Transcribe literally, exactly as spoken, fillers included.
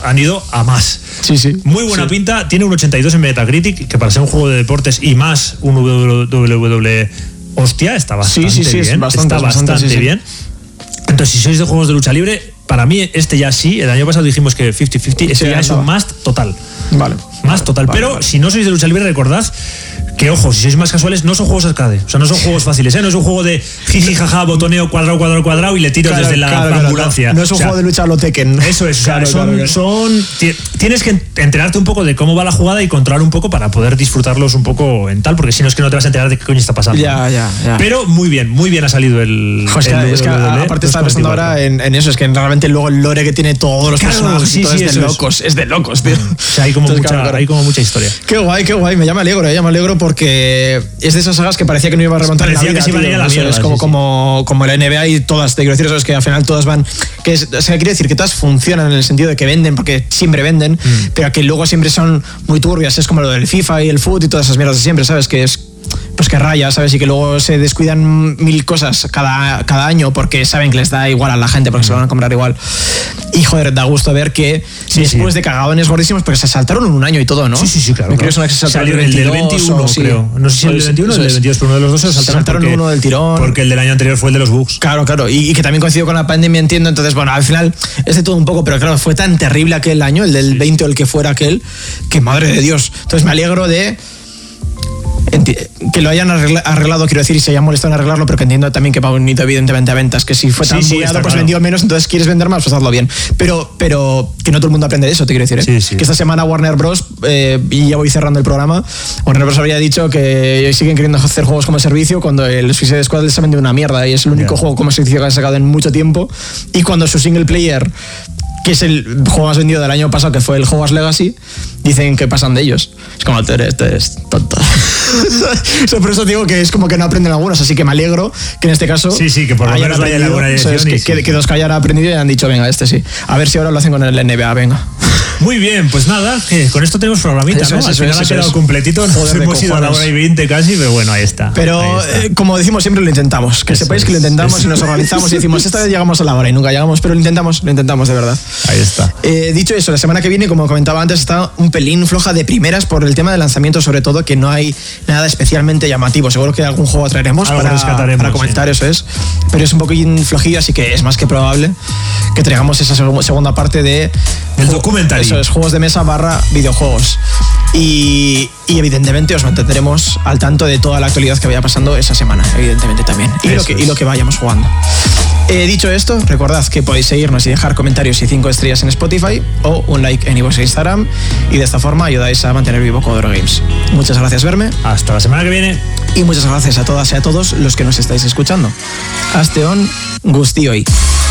han ido a más. Sí, sí. Muy buena sí. pinta, tiene un ochenta y dos en Metacritic, que para ser un juego de deportes y más un W W E, hostia, está bastante sí, sí, sí, bien. Bastante, está bastante, bastante sí, bien. Entonces, si sois de juegos de lucha libre, para mí este ya sí. El año pasado dijimos que cincuenta cincuenta, este sí, ya es un must total. Vale. Más total. Vale, Pero vale. si no sois de lucha libre, recordad que, ojo, si sois más casuales, no son juegos arcade. O sea, no son juegos fáciles, ¿eh? No es un juego de jiji, jaja, botoneo, cuadrado, cuadrado, cuadrado y le tiros claro, desde la claro, claro, ambulancia. No, no es un o sea, juego de lucha a lo Tekken. Eso es. O sea, claro, son, claro, claro. son, tienes que enterarte un poco de cómo va la jugada y controlar un poco para poder disfrutarlos un poco en tal, porque si no es que no te vas a enterar de qué coño está pasando. Ya, ya, ya. Pero muy bien, muy bien ha salido el. Jo, es que, el es que W W E, aparte estaba pensando ahora en, en eso, es que realmente luego el lore que tiene todos los Claro, personajes sí, y todo sí, es de eso locos, es. es de locos, tío. O sea, hay como, Entonces, mucha, claro, claro. hay como mucha historia. Qué guay, qué guay, me llama alegro, eh, me llama alegro porque es de esas sagas que parecía que no iba a remontar en la Parecía vida, que se iban a tío. ir a la Eso mierda, es como, sí, sí. como, como la N B A y todas, te quiero decir eso, es que al final todas van, que es, o sea, quiere decir que todas funcionan en el sentido de que venden, porque siempre venden, mm. pero que luego siempre son muy turbias, es como lo del FIFA y el fútbol y todas esas mierdas de siempre, ¿sabes? Que es pues que raya, ¿sabes? Y que luego se descuidan mil cosas cada, cada año porque saben que les da igual a la gente, porque mm. se lo van a comprar igual. Y joder, da gusto ver que sí, después sí. de cagadones gordísimos, porque se saltaron un año y todo, ¿no? Sí, sí, sí, claro. Me claro. creo que se saltaron el del veintiuno, sí. creo. No sé si el del veintiuno o el del veintidós, pero uno de los dos se saltaron, saltaron porque, uno del tirón. Porque el del año anterior fue el de los bugs. Claro, claro. Y, y que también coincidió con la pandemia, entiendo. Entonces, bueno, al final es de todo un poco, pero claro, fue tan terrible aquel año, el del veinte o el que fuera aquel, que madre de Dios. Entonces me alegro de que lo hayan arreglado, quiero decir, y se hayan molestado en arreglarlo, pero que entiendo también que va unido evidentemente a ventas, que si fue tan sí, sí, bugueado, pues claro. vendió menos, entonces quieres vender más, pues hazlo bien. Pero, pero que no todo el mundo aprende de eso, te quiero decir, ¿eh? Sí, sí. Que esta semana Warner Bros, eh, y ya voy cerrando el programa, Warner Bros había dicho que siguen queriendo hacer juegos como servicio cuando el Suicide Squad les ha vendido una mierda y es el único yeah. juego como servicio que han sacado en mucho tiempo, y cuando su single player, que es el juego más vendido del año pasado, que fue el Hogwarts Legacy, dicen que pasan de ellos. Es como, tú eres, tú eres tonto. O sea, por eso digo que es como que no aprenden algunos, así que me alegro que en este caso sí, sí, que por lo menos vaya en alguna dirección. Que, sí, que, sí. que dos que hayan aprendido y han dicho, venga, este sí. A ver si ahora lo hacen con el N B A, venga. Muy bien, pues nada, que con esto tenemos programita, eso ¿no? Es, Al final es, ha quedado es. completito, nos Joder, hemos ido a la hora y veinte casi, pero bueno, ahí está. Pero ahí está. Eh, como decimos siempre, lo intentamos. Que eso sepáis es, que lo intentamos eso. y nos organizamos y decimos, esta vez llegamos a la hora y nunca llegamos, pero lo intentamos, lo intentamos de verdad. Ahí está. Eh, dicho eso, la semana que viene, como comentaba antes, está un pelín floja de primeras por el tema del lanzamiento, sobre todo, que no hay nada especialmente llamativo. Seguro que algún juego traeremos Algo para, para comentar, sí. Eso es. Pero es un poquín flojillo, así que es más que probable que traigamos esa segunda parte de... El documental. Eso es, juegos de mesa barra videojuegos. Y, y evidentemente os mantendremos al tanto de toda la actualidad que vaya pasando esa semana, evidentemente también. Y, lo que, y lo que vayamos jugando. Eh, dicho esto, recordad que podéis seguirnos y dejar comentarios y cinco estrellas en Spotify o un like en iVoox e Instagram, y de esta forma ayudáis a mantener vivo Codoro Games. Muchas gracias, Verme. Hasta la semana que viene. Y muchas gracias a todas y a todos los que nos estáis escuchando. Hasta on Gusti hoy.